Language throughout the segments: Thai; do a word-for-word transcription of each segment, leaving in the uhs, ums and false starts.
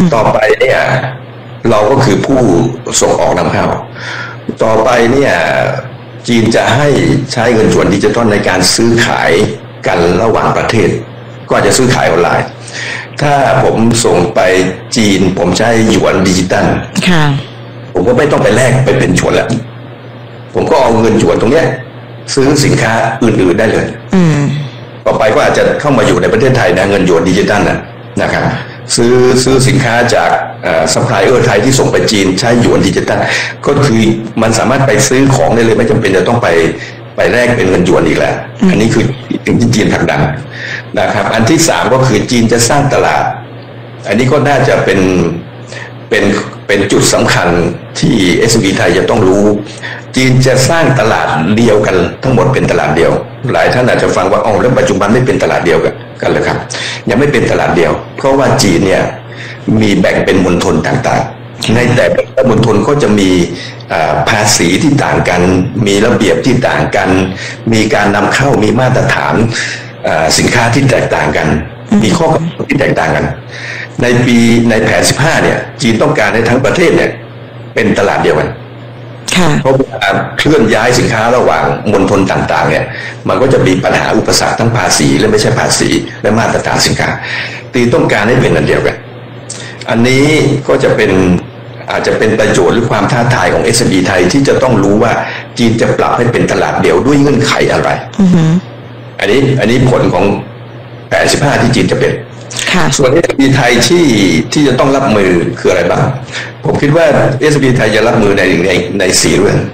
ต่อไปเนี่ยเราก็คือผู้ส่งออกนำเข้าต่อไปเนี่ยจีนจะให้ใช้เงินหยวนดิจิตอลในการซื้อขายกันระหว่างประเทศก็อาจจะซื้อขายออนไลน์ถ้าผมส่งไปจีนผมใช้หยวนดิจิตอลผมก็ไม่ต้องไปแลกไปเป็นหยวนแล้วผมก็เอาเงินหยวนตรงเนี้ยซื้อสินค้าอื่นๆได้เลยต่อไปก็อาจจะเข้ามาอยู่ในประเทศไทยนะเงินหยวนดิจิตอลนะนะครับซื้อซื้อสินค้าจากซัพพลายเออร์ไทยที่ส่งไปจีนใช้หยวนดิจิตอลก็คือมันสามารถไปซื้อของได้เลยไม่จำเป็นจะต้องไปไปแลกเป็นเงินหยวนอีกแล้วอันนี้คือสิ่งที่จีนผลักดันนะครับอันที่สามก็คือจีนจะสร้างตลาดอันนี้ก็น่าจะเป็นเป็นเป็นจุดสำคัญที่ เอส เอ็ม อี ไทยจะต้องรู้จีนจะสร้างตลาดเดียวกันทั้งหมดเป็นตลาดเดียวหลายท่านอาจจะฟังว่าอ๋อแล้วปัจจุบันไม่เป็นตลาดเดียวกันกันเลยครับยังไม่เป็นตลาดเดียวเพราะว่าจีนเนี่ยมีแบ่งเป็นมณฑลต่างๆในแต่ละมณฑลก็จะมีภาษีที่ต่างกันมีระเบียบที่ต่างกันมีการนำเข้ามีมาตรฐานสินค้าที่แตกต่างกันมีข้อกำหนดที่แตกต่างกันในปีในแผนสิบห้าเนี่ยจีนต้องการให้ทั้งประเทศเนี่ยเป็นตลาดเดียวกันเพราะการเคลื่อนย้ายสินค้าระหว่างมณฑลต่างๆเนี่ยมันก็จะมีปัญหาอุปสรรคทั้งภาษีและไม่ใช่ภาษีและมาตรฐานสินค้าตีต้องการให้เป็นอันเดียวกันอันนี้ก็จะเป็นอาจจะเป็นประโยชน์หรือความท้าทายของ เอส เอ็ม อี ไทยที่จะต้องรู้ว่าจีนจะปรับให้เป็นตลาดเดียวด้วยเงื่อนไขอะไร uh-huh. อันนี้อันนี้ผลของแผนสิบห้าที่จีนจะเป็นส่วน เอส เอ็ม อี ไทยที่ที่จะต้องรับมือคืออะไรบ้างผมคิดว่า เอส เอ็ม อี ไทยจะรับมือในในในสี่เรื่อง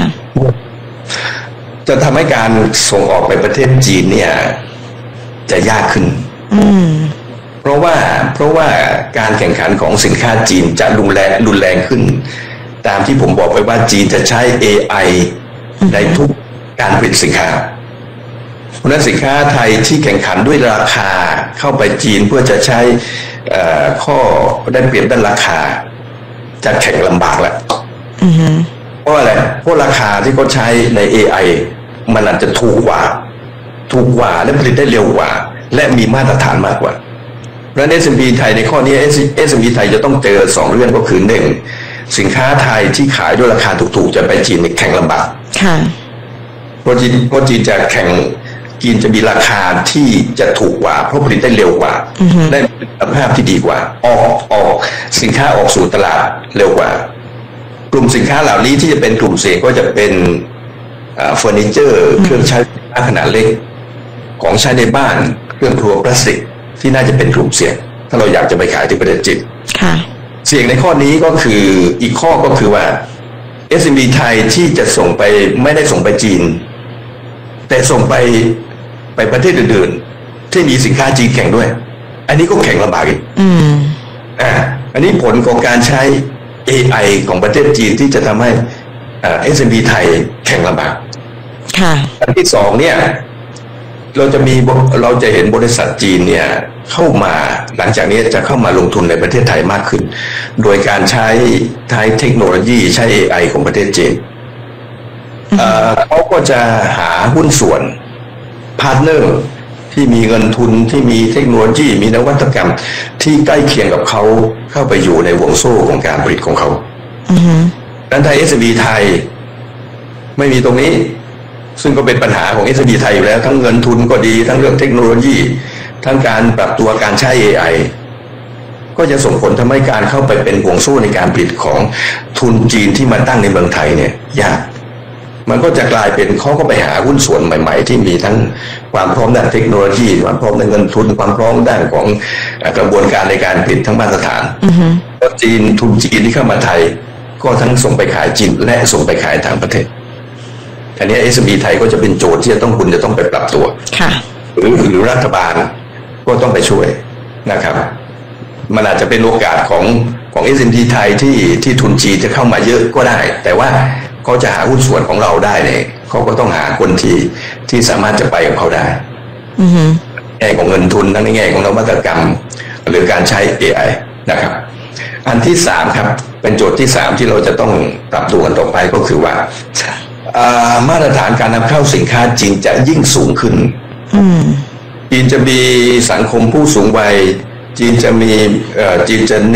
จะทำให้การส่งออกไปประเทศจีนเนี่ยจะยากขึ้นเพราะว่าเพราะว่าการแข่งขันของสินค้าจีนจะรุนแรงรุนแรงขึ้นตามที่ผมบอกไปว่าจีนจะใช้ เอ ไอ ในทุกการผลิตสินค้าเพราะนั้นสินค้าไทยที่แข่งขันด้วยราคาเข้าไปจีนเพื่อจะใช้ข้อได้เปรียบด้านราคาจะแข่งลำบากแหละเพราะอะไรเพราะราคาที่เขาใช้ใน เอ ไอ มันอาจจะถูกกว่าถูกกว่าและผลิตได้เร็วกว่าและมีมาตรฐานมากกว่าเพราะ เอส เอ็ม อี ไทยในข้อนี้ เอส เอ็ม อี ไทยจะต้องเจอสองเรื่องก็คือหนึ่งสินค้าไทยที่ขายด้วยราคาถูกๆจะไปจีนแข่งลำบากเพราะจีนเพราะจีนจะแข่งจีนจะมีราคาที่จะถูกกว่าเพราะผลิตได้เร็วกว่าได้คุณภาพที่ดีกว่าออกออกสินค้าออกสู่ตลาดเร็วกว่ากลุ่มสินค้าเหล่านี้ที่จะเป็นกลุ่มเสี่ยงก็จะเป็นเฟอร์นิเจอร์เครื่องใช้ขนาดเล็กของใช้ในบ้านเครื่องครัวพลาสติกที่น่าจะเป็นกลุ่มเสี่ยงถ้าเราอยากจะไปขายที่ประเทศจีนเสี่ยงในข้อนี้ก็คืออีกข้อก็คือว่า เอส เอ็ม อี ไทยที่จะส่งไปไม่ได้ส่งไปจีนแต่ส่งไปไปประเทศอื่นๆที่มีสินค้าจีนแข่งด้วยอันนี้ก็แข่งลำบากอีกอ่าอันนี้ผลของการใช้ เอ ไอ ของประเทศจีนที่จะทำให้เอส เอ็ม อี ไทยแข่งลำบากอันที่สองเนี่ยเราจะมีเราจะเห็นบริษัทจีนเนี่ยเข้ามาหลังจากนี้จะเข้ามาลงทุนในประเทศไทยมากขึ้นโดยการใช้ใช้เทคโนโลยีใช้ เอ ไอ ของประเทศจีนเขาก็จะหาหุ้นส่วนพาร์ทเนอร์ที่มีเงินทุนที่มีเทคโนโลยีมีนวัตกรรมที่ใกล้เคียงกับเขาเข้าไปอยู่ในห่วงโซ่ของการผลิตของเขาดังนั้นไทย เอส เอ็ม อี ไทยไม่มีตรงนี้ซึ่งก็เป็นปัญหาของ เอส เอ็ม อี ไทยอยู่แล้วทั้งเงินทุนก็ดีทั้งเรื่องเทคโนโลยีทั้งการปรับตัวการใช้ เอ ไอ ก็จะส่งผลทำให้การเข้าไปเป็นห่วงโซ่ในการผลิตของทุนจีนที่มาตั้งในเมืองไทยเนี่ยยากมันก็จะกลายเป็นเขาก็ไปหาหุ้นส่วนใหม่ๆที่มีทั้งความพร้อมด้านเทคโนโลยีความพร้อมในเงินทุนความพร้อมด้านของกระบวนการในการผลิตทั้งมาตรฐานก็จีนทุนจีนที่เข้ามาไทยก็ทั้งส่งไปขายจีนและส่งไปขายต่างประเทศอันนี้ เอส เอ็ม อี ไทยก็จะเป็นโจทย์ที่จะต้องคุณจะต้องไปปรับตัวหรือหรือรัฐบาลก็ต้องไปช่วยนะครับมันอาจจะเป็นโอกาสของของ เอส เอ็ม อี ไทยที่ที่ทุนจีนจะเข้ามาเยอะก็ได้แต่ว่าเขาจะหาหุ้นส่วนของเราได้เนี่ยเขาก็ต้องหาคนที่ที่สามารถจะไปกับเขาได้แง่ของเงินทุนทั้งในแง่ของนวัตกรรมหรือการใช้ เอ ไอ นะครับอันที่สามครับเป็นโจทย์ที่สามที่เราจะต้องปรับตัวกันต่อไปก็คือว่ามาตรฐานการนำเข้าสินค้าจีนจะยิ่งสูงขึ้นจีนจะมีสังคมผู้สูงวัยจีนจะมีจีนจะ